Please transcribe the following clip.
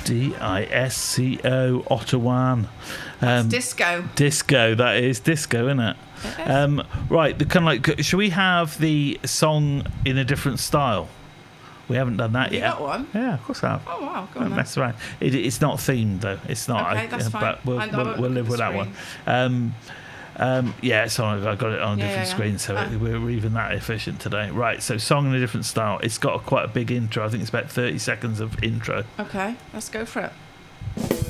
Disco, Ottawan. That's disco. Disco, that is disco, isn't it? It is. Right, the kind of like, should we have the song in a different style? We haven't done that You yet. got one? Yeah, of course I have. Oh wow, go on Don't then. mess around. It's not themed though. It's not. Okay, that's fine. But we'll I won't live look at with the that one. Yeah, so I got it on a different screen, so we're even that efficient today. Right, so song in a different style. It's got quite a big intro. I think it's about 30 seconds of intro. Okay, let's go for it.